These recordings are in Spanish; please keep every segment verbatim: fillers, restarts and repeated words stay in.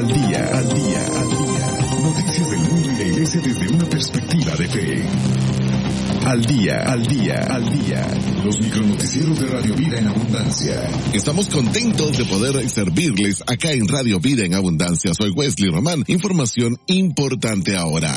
al día, al día, al día. Noticias del mundo y la iglesia desde una perspectiva de fe. Al día, al día, al día. Los micronoticieros de Radio Vida en Abundancia. Estamos contentos de poder servirles acá en Radio Vida en Abundancia. Soy Wesley Román. Información importante ahora.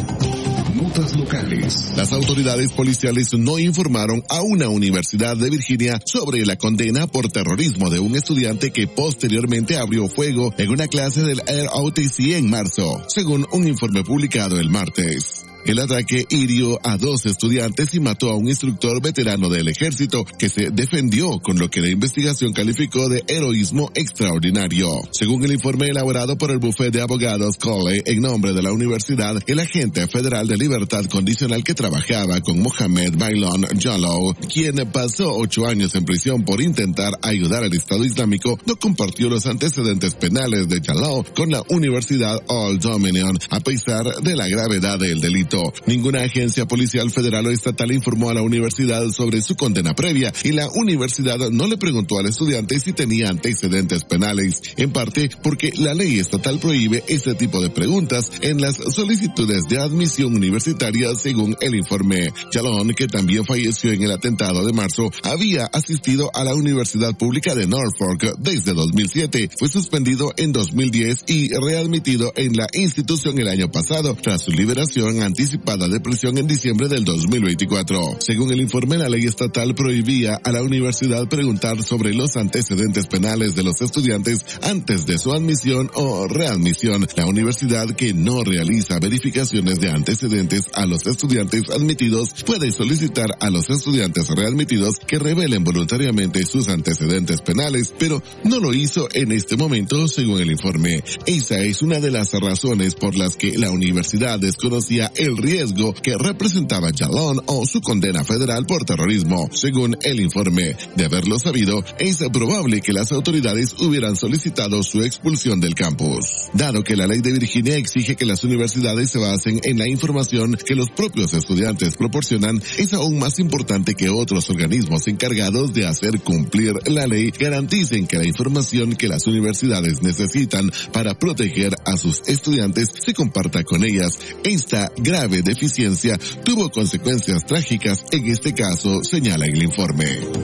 Notas locales. Las autoridades policiales no informaron a una universidad de Virginia sobre la condena por terrorismo de un estudiante que posteriormente abrió fuego en una clase del R O T C en marzo, según un informe publicado el martes. El ataque hirió a dos estudiantes y mató a un instructor veterano del ejército que se defendió con lo que la investigación calificó de heroísmo extraordinario. Según el informe elaborado por el bufete de abogados Coley en nombre de la universidad, el agente federal de libertad condicional que trabajaba con Mohamed Bailon Jallow, quien pasó ocho años en prisión por intentar ayudar al Estado Islámico, no compartió los antecedentes penales de Jallow con la Universidad Old Dominion, a pesar de la gravedad del delito. Ninguna agencia policial federal o estatal informó a la universidad sobre su condena previa y la universidad no le preguntó al estudiante si tenía antecedentes penales, en parte porque la ley estatal prohíbe este tipo de preguntas en las solicitudes de admisión universitaria, según el informe. Chalón, que también falleció en el atentado de marzo, había asistido a la Universidad Pública de Norfolk desde dos mil siete, fue suspendido en dos mil diez y readmitido en la institución el año pasado tras su liberación anticipada de prisión en diciembre del dos mil veinticuatro. Según el informe, la ley estatal prohibía a la universidad preguntar sobre los antecedentes penales de los estudiantes antes de su admisión o readmisión. La universidad, que no realiza verificaciones de antecedentes a los estudiantes admitidos, puede solicitar a los estudiantes readmitidos que revelen voluntariamente sus antecedentes penales, pero no lo hizo en este momento, según el informe. Esa es una de las razones por las que la universidad desconocía el riesgo que representaba Jalón o su condena federal por terrorismo. Según el informe, de haberlo sabido, es probable que las autoridades hubieran solicitado su expulsión del campus. Dado que la ley de Virginia exige que las universidades se basen en la información que los propios estudiantes proporcionan, es aún más importante que otros organismos encargados de hacer cumplir la ley garanticen que la información que las universidades necesitan para proteger a sus estudiantes se comparta con ellas. Esta grave deficiencia tuvo consecuencias trágicas en este caso, señala el informe.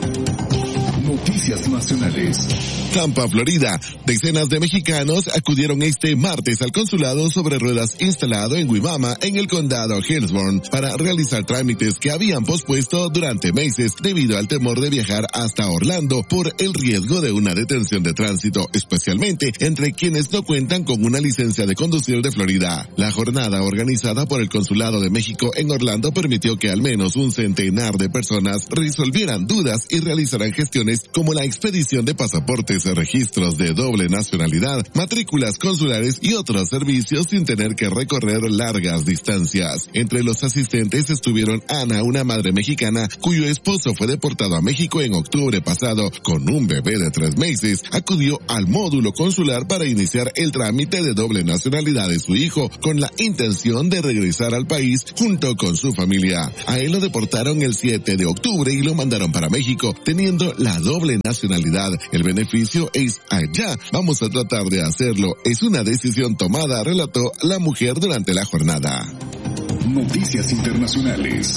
Noticias nacionales. Tampa, Florida. Decenas de mexicanos acudieron este martes al consulado sobre ruedas instalado en Wimauma, en el condado Hillsborough, para realizar trámites que habían pospuesto durante meses debido al temor de viajar hasta Orlando por el riesgo de una detención de tránsito, especialmente entre quienes no cuentan con una licencia de conducir de Florida. La jornada organizada por el Consulado de México en Orlando permitió que al menos un centenar de personas resolvieran dudas y realizaran gestiones como la expedición de pasaportes, registros de doble nacionalidad, matrículas consulares y otros servicios sin tener que recorrer largas distancias. Entre los asistentes estuvieron Ana, una madre mexicana cuyo esposo fue deportado a México en octubre pasado con un bebé de tres meses. Acudió al módulo consular para iniciar el trámite de doble nacionalidad de su hijo con la intención de regresar al país junto con su familia. A él lo deportaron el siete de octubre y lo mandaron para México, teniendo la doble nacionalidad. El beneficio es allá. Vamos a tratar de hacerlo. Es una decisión tomada, relató la mujer durante la jornada. Noticias internacionales.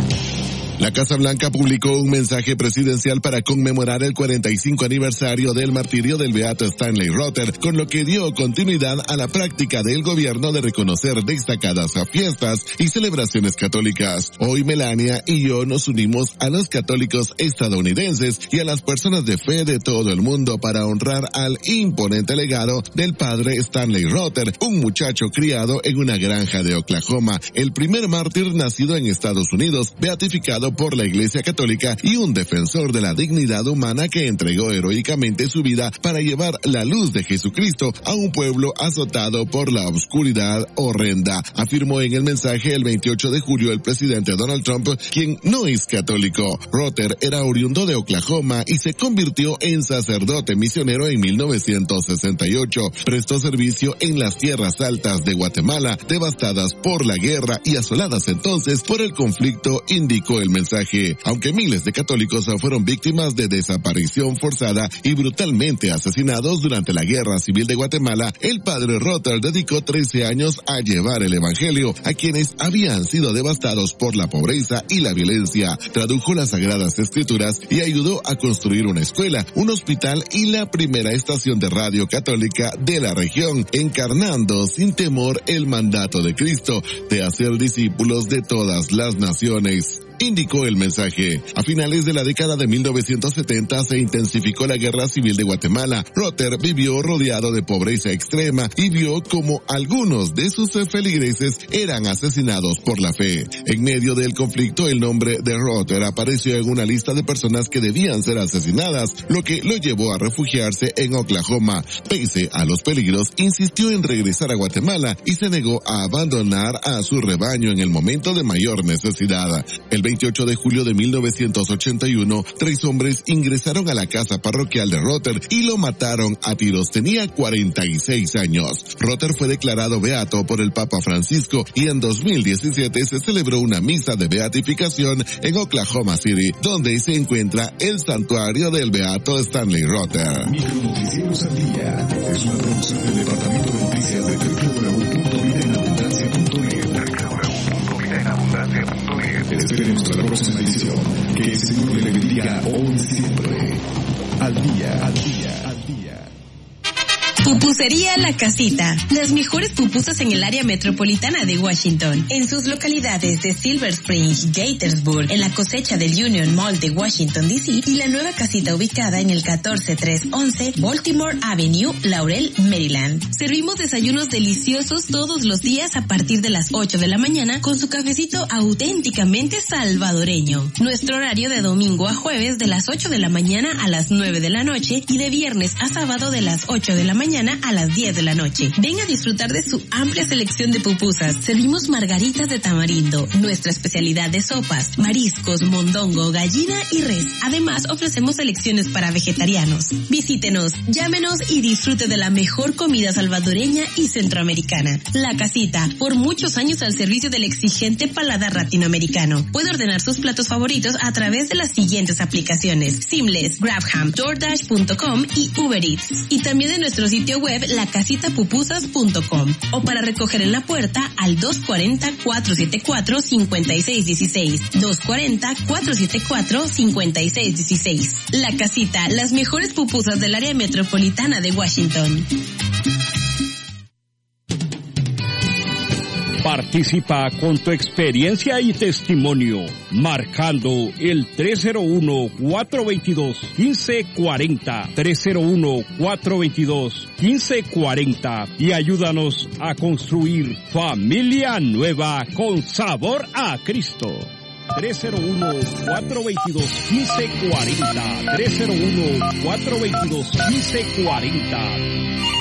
La Casa Blanca publicó un mensaje presidencial para conmemorar el cuarenta y cinco aniversario del martirio del beato Stanley Rother, con lo que dio continuidad a la práctica del gobierno de reconocer destacadas fiestas y celebraciones católicas. Hoy Melania y yo nos unimos a los católicos estadounidenses y a las personas de fe de todo el mundo para honrar al imponente legado del padre Stanley Rother, un muchacho criado en una granja de Oklahoma, el primer mártir nacido en Estados Unidos, beatificado por la Iglesia Católica y un defensor de la dignidad humana que entregó heroicamente su vida para llevar la luz de Jesucristo a un pueblo azotado por la oscuridad horrenda, afirmó en el mensaje el veintiocho de julio el presidente Donald Trump, quien no es católico. Rother era oriundo de Oklahoma y se convirtió en sacerdote misionero en mil novecientos sesenta y ocho. Prestó servicio en las tierras altas de Guatemala, devastadas por la guerra y asoladas entonces por el conflicto, indicó el mensaje. Aunque miles de católicos fueron víctimas de desaparición forzada y brutalmente asesinados durante la Guerra Civil de Guatemala, el padre Rotter dedicó trece años a llevar el evangelio a quienes habían sido devastados por la pobreza y la violencia. Tradujo las Sagradas Escrituras y ayudó a construir una escuela, un hospital y la primera estación de radio católica de la región, encarnando sin temor el mandato de Cristo de hacer discípulos de todas las naciones. Indicó el mensaje. A finales de la década de mil novecientos setenta se intensificó la Guerra Civil de Guatemala. Rotter vivió rodeado de pobreza extrema y vio como algunos de sus feligreses eran asesinados por la fe. En medio del conflicto, el nombre de Rotter apareció en una lista de personas que debían ser asesinadas, lo que lo llevó a refugiarse en Oklahoma. Pese a los peligros, insistió en regresar a Guatemala y se negó a abandonar a su rebaño en el momento de mayor necesidad. El veintiocho de julio de mil novecientos ochenta y uno, tres hombres ingresaron a la casa parroquial de Rotter y lo mataron a tiros. Tenía cuarenta y seis años. Rotter fue declarado beato por el Papa Francisco y en dos mil diecisiete se celebró una misa de beatificación en Oklahoma City, donde se encuentra el santuario del beato Stanley Rotter. Micronoticieros al día es una producción del Departamento de Noticias de doble u doble u doble u punto vida en abundancia punto net. doble u doble u doble u punto vida en abundancia punto net. Esperemos a la próxima edición. Que el Señor le bendiga hoy y siempre. Al día, al día, al día. Pupusería La Casita. Las mejores pupusas en el área metropolitana de Washington. En sus localidades de Silver Spring, Gaithersburg, en la cosecha del Union Mall de Washington, D C y la nueva casita ubicada en el catorce trescientos once Baltimore Avenue, Laurel, Maryland. Servimos desayunos deliciosos todos los días a partir de las ocho de la mañana con su cafecito auténticamente salvadoreño. Nuestro horario de domingo a jueves de las ocho de la mañana a las nueve de la noche y de viernes a sábado de las ocho de la mañana a las diez de la noche. Ven a disfrutar de su amplia selección de pupusas. Servimos margaritas de tamarindo, nuestra especialidad de sopas, mariscos, mondongo, gallina y res. Además, ofrecemos selecciones para vegetarianos. Visítenos, llámenos y disfrute de la mejor comida salvadoreña y centroamericana. La Casita, por muchos años al servicio del exigente paladar latinoamericano. Puede ordenar sus platos favoritos a través de las siguientes aplicaciones: Seamless, Grabham, DoorDash punto com y Uber Eats. Y también de nuestro sitio web la casita pupusas punto com o para recoger en la puerta al dos cuarenta, cuatrocientos setenta y cuatro, cincuenta y seis dieciséis, dos cuarenta, cuatrocientos setenta y cuatro, cincuenta y seis dieciséis. La Casita, las mejores pupusas del área metropolitana de Washington. Participa con tu experiencia y testimonio, marcando el tres cero uno, cuatro dos dos, uno cinco cuatro cero, tres cero uno, cuatro dos dos, uno cinco cuatro cero y ayúdanos a construir familia nueva con sabor a Cristo. tres cero uno, cuatro dos dos, uno cinco cuatro cero, tres cero uno, cuatro dos dos, uno cinco cuatro cero.